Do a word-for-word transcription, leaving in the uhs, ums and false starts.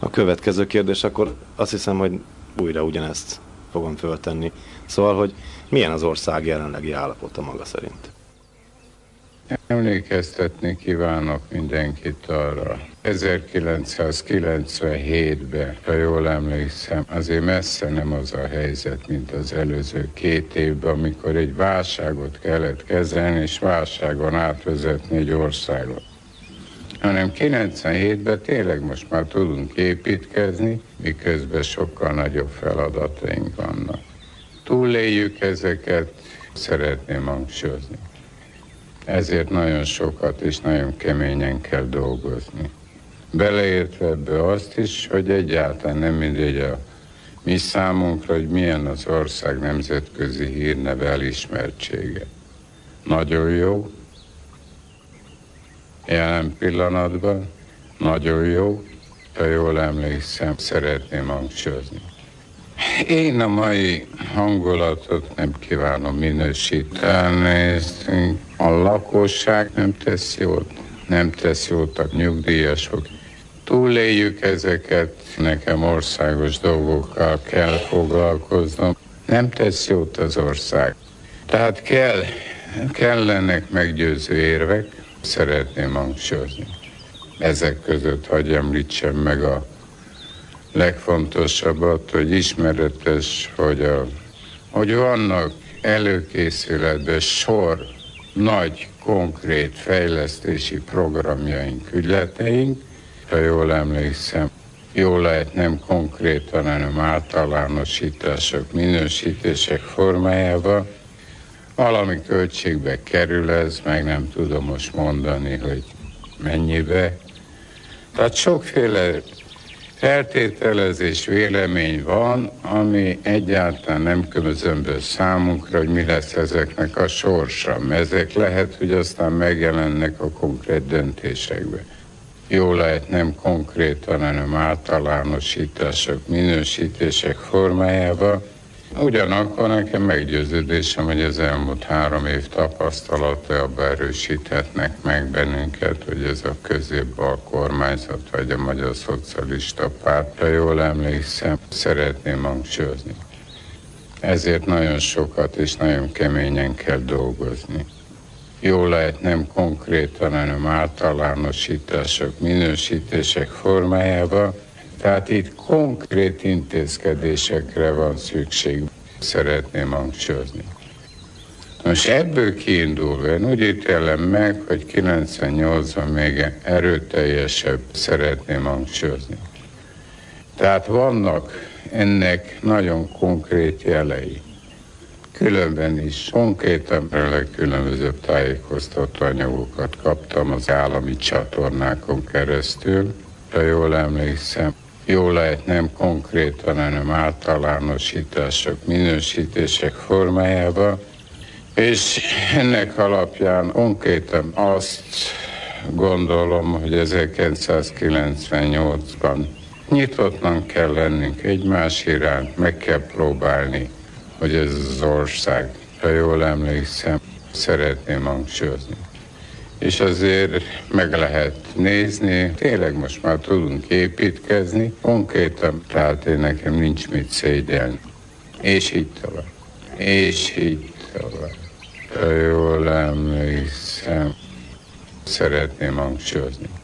a következő kérdés, akkor azt hiszem, hogy újra ugyanezt fogom föltenni. Szóval, hogy milyen az ország jelenlegi állapota maga szerint? Emlékeztetni kívánok mindenkit arra. ezerkilencszázkilencvenhétben, ha jól emlékszem, azért messze nem az a helyzet, mint az előző két évben, amikor egy válságot kellett kezelni, és válságon átvezetni egy országot. Hanem kilencvenhétben tényleg most már tudunk építkezni, miközben sokkal nagyobb feladataink vannak. Túléljük ezeket, szeretném hangsúlyozni. Ezért nagyon sokat és nagyon keményen kell dolgozni. Beleértve ebbe azt is, hogy egyáltalán nem mindegy a mi számunkra, hogy milyen az ország nemzetközi hírneve, elismertsége. Nagyon jó, jelen pillanatban, nagyon jó, ha jól emlékszem, szeretném hangsúlyozni. Én a mai hangulatot nem kívánom minősíteni, a lakosság nem tesz jót, nem tesz jót a nyugdíjasok. Túléljük ezeket, nekem országos dolgokkal kell foglalkoznom, nem tesz jót az ország. Tehát kell, kellenek meggyőző érvek, szeretném hangsúlyozni. Ezek között hagyj említsem meg a legfontosabbat, hogy ismeretes, hogy, a, hogy vannak előkészületben sor nagy, konkrét fejlesztési programjaink, ügyleteink, ha jól emlékszem, jól lehet nem konkrétan, hanem általánosítások, minősítések formájában. Valami költségbe kerül ez, meg nem tudom most mondani, hogy mennyibe. Tehát sokféle feltételezés, vélemény van, ami egyáltalán nem közömbös számunkra, hogy mi lesz ezeknek a sorsa. Ezek lehet, hogy aztán megjelennek a konkrét döntésekbe. Jó lehet nem konkrétan, hanem általánosítások, minősítések formájában. Ugyanakkor nekem meggyőződésem, hogy az elmúlt három év tapasztalata abban erősíthetnek meg bennünket, hogy ez a középbal kormányzat, vagy a Magyar Szocialista Párt, ha jól emlékszem, szeretném hangsúlyozni. Ezért nagyon sokat és nagyon keményen kell dolgozni. Jó lehet nem konkrétan, hanem általánosítások, minősítések formájában. Tehát itt konkrét intézkedésekre van szükség, szeretném hangsúlyozni. Most ebből kiindulva én úgy ítélem meg, hogy kilencvennyolcban még erőteljesebb szeretném hangsúlyozni. Tehát vannak ennek nagyon konkrét jelei. Különben is konkrétan a legkülönbözőbb tájékoztató anyagokat kaptam az állami csatornákon keresztül, ha jól emlékszem. Jó lehet nem konkrétan, hanem általánosítások, minősítések formájában, és ennek alapján konkrétan azt gondolom, hogy ezerkilencszázkilencvennyolcban nyitottnak kell lennünk egymás iránt, meg kell próbálni, hogy ez az ország, ha jól emlékszem, szeretném hangsúlyozni. És azért meg lehet nézni, tényleg most már tudunk építkezni, konkrétan, tehát én nekem nincs mit szégyelni. És így tovább. És így tovább. Ha jól emlékszem, szeretném hangsúlyozni.